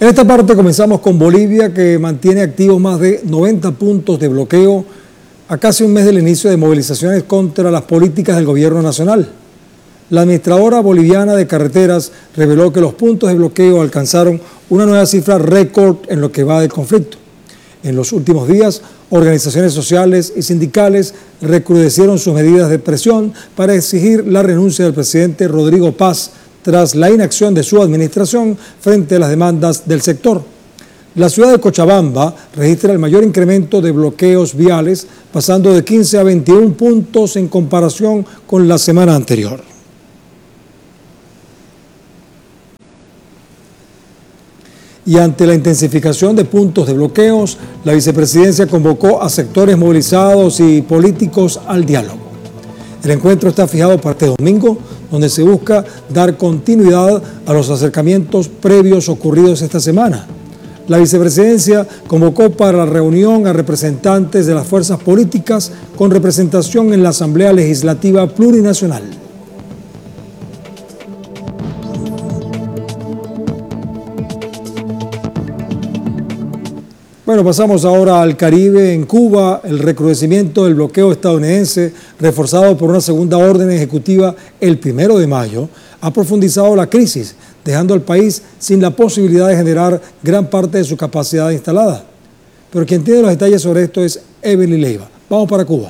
En esta parte comenzamos con Bolivia, que mantiene activos más de 90 puntos de bloqueo a casi un mes del inicio de movilizaciones contra las políticas del gobierno nacional. La administradora boliviana de carreteras reveló que los puntos de bloqueo alcanzaron una nueva cifra récord en lo que va del conflicto. En los últimos días, organizaciones sociales y sindicales recrudecieron sus medidas de presión para exigir la renuncia del presidente Rodrigo Paz tras la inacción de su administración frente a las demandas del sector. La ciudad de Cochabamba registra el mayor incremento de bloqueos viales, pasando de 15 a 21 puntos en comparación con la semana anterior. Y ante la intensificación de puntos de bloqueos, la vicepresidencia convocó a sectores movilizados y políticos al diálogo. El encuentro está fijado para este domingo, donde se busca dar continuidad a los acercamientos previos ocurridos esta semana. La vicepresidencia convocó para la reunión a representantes de las fuerzas políticas con representación en la Asamblea Legislativa Plurinacional. Bueno, pasamos ahora al Caribe. En Cuba, el recrudecimiento del bloqueo estadounidense, reforzado por una segunda orden ejecutiva el 1 de mayo, ha profundizado la crisis, dejando al país sin la posibilidad de generar gran parte de su capacidad instalada. Pero quien tiene los detalles sobre esto es Evelyn Leiva. Vamos para Cuba.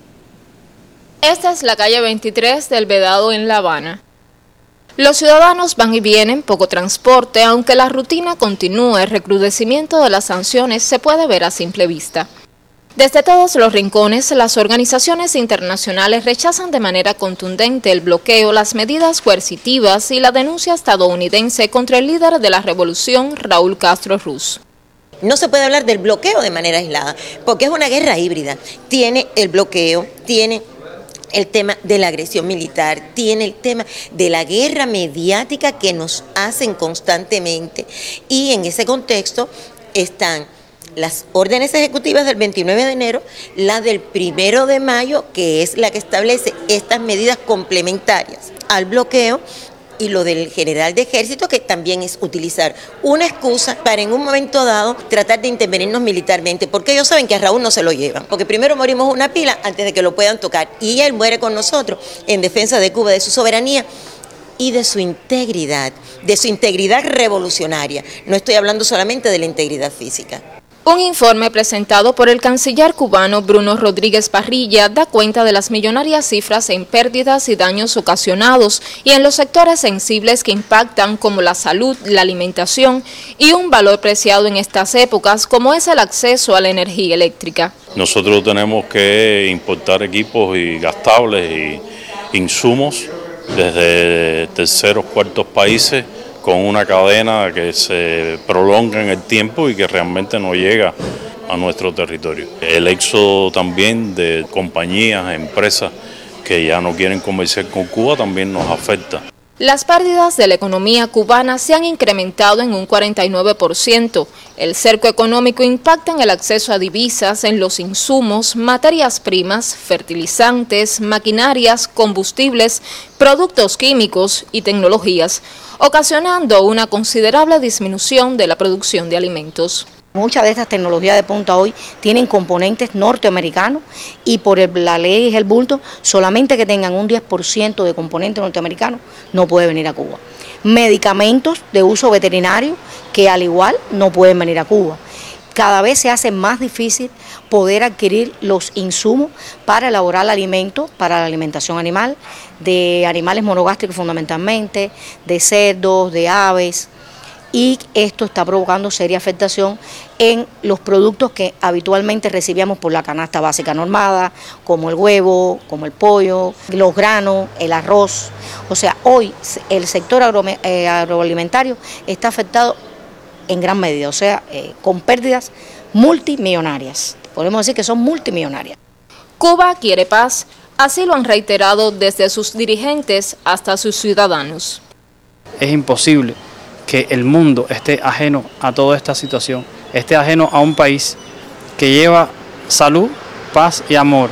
Esta es la calle 23 del Vedado en La Habana. Los ciudadanos van y vienen, poco transporte, aunque la rutina continúa, el recrudecimiento de las sanciones se puede ver a simple vista. Desde todos los rincones, las organizaciones internacionales rechazan de manera contundente el bloqueo, las medidas coercitivas y la denuncia estadounidense contra el líder de la revolución, Raúl Castro Ruz. No se puede hablar del bloqueo de manera aislada, porque es una guerra híbrida. Tiene el bloqueo, tiene el tema de la agresión militar, tiene el tema de la guerra mediática que nos hacen constantemente, y en ese contexto están las órdenes ejecutivas del 29 de enero, la del 1 de mayo, que es la que establece estas medidas complementarias al bloqueo, y lo del general de ejército, que también es utilizar una excusa para en un momento dado tratar de intervenirnos militarmente, porque ellos saben que a Raúl no se lo llevan, porque primero morimos una pila antes de que lo puedan tocar, y él muere con nosotros en defensa de Cuba, de su soberanía y de su integridad revolucionaria. No estoy hablando solamente de la integridad física. Un informe presentado por el canciller cubano Bruno Rodríguez Parrilla da cuenta de las millonarias cifras en pérdidas y daños ocasionados y en los sectores sensibles que impactan, como la salud, la alimentación y un valor preciado en estas épocas como es el acceso a la energía eléctrica. Nosotros tenemos que importar equipos y gastables y insumos desde terceros, cuartos países, con una cadena que se prolonga en el tiempo y que realmente no llega a nuestro territorio. El éxodo también de compañías, empresas que ya no quieren comerciar con Cuba también nos afecta. Las pérdidas de la economía cubana se han incrementado en un 49%. El cerco económico impacta en el acceso a divisas, en los insumos, materias primas, fertilizantes, maquinarias, combustibles, productos químicos y tecnologías, ocasionando una considerable disminución de la producción de alimentos. Muchas de estas tecnologías de punta hoy tienen componentes norteamericanos y por la ley es el bulto, solamente que tengan un 10% de componentes norteamericanos no puede venir a Cuba. Medicamentos de uso veterinario que al igual no pueden venir a Cuba. Cada vez se hace más difícil poder adquirir los insumos para elaborar alimentos, para la alimentación animal, de animales monogástricos fundamentalmente, de cerdos, de aves. Y esto está provocando seria afectación en los productos que habitualmente recibíamos por la canasta básica normada, como el huevo, como el pollo, los granos, el arroz. O sea, hoy el sector agroalimentario está afectado en gran medida, o sea, con pérdidas multimillonarias. Podemos decir que son multimillonarias. Cuba quiere paz, así lo han reiterado desde sus dirigentes hasta sus ciudadanos. Es imposible que el mundo esté ajeno a toda esta situación, esté ajeno a un país que lleva salud, paz y amor,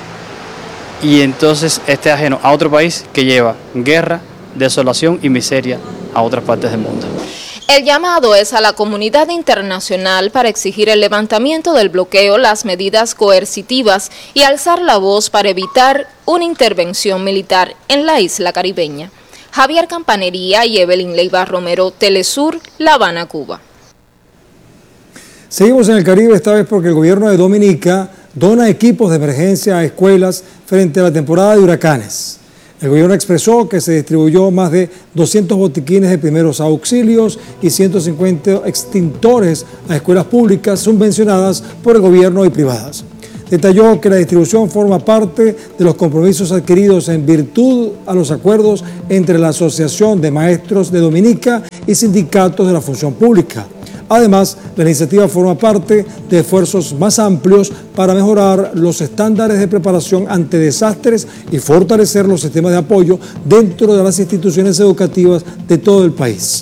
y entonces esté ajeno a otro país que lleva guerra, desolación y miseria a otras partes del mundo. El llamado es a la comunidad internacional para exigir el levantamiento del bloqueo, las medidas coercitivas y alzar la voz para evitar una intervención militar en la isla caribeña. Javier Campanería y Evelyn Leiva Romero, Telesur, La Habana, Cuba. Seguimos en el Caribe, esta vez porque el gobierno de Dominica dona equipos de emergencia a escuelas frente a la temporada de huracanes. El gobierno expresó que se distribuyó más de 200 botiquines de primeros auxilios y 150 extintores a escuelas públicas subvencionadas por el gobierno y privadas. Detalló que la distribución forma parte de los compromisos adquiridos en virtud a los acuerdos entre la Asociación de Maestros de Dominica y sindicatos de la función pública. Además, la iniciativa forma parte de esfuerzos más amplios para mejorar los estándares de preparación ante desastres y fortalecer los sistemas de apoyo dentro de las instituciones educativas de todo el país.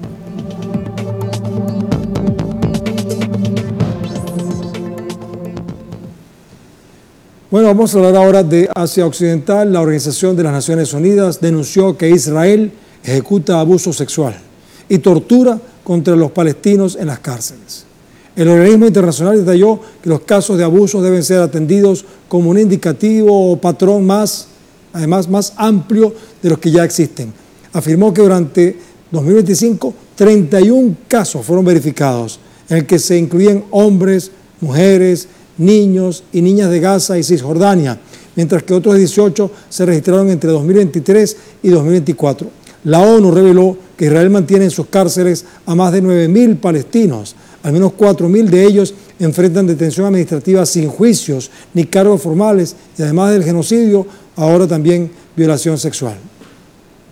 Bueno, vamos a hablar ahora de Asia Occidental. La Organización de las Naciones Unidas denunció que Israel ejecuta abuso sexual y tortura contra los palestinos en las cárceles. El organismo internacional detalló que los casos de abusos deben ser atendidos como un indicativo o patrón más amplio de los que ya existen. Afirmó que durante 2025, 31 casos fueron verificados, en el que se incluyen hombres, mujeres, niños y niñas de Gaza y Cisjordania, mientras que otros 18 se registraron entre 2023 y 2024. La ONU reveló que Israel mantiene en sus cárceles a más de 9.000 palestinos. Al menos 4.000 de ellos enfrentan detención administrativa sin juicios ni cargos formales y además del genocidio, ahora también violación sexual.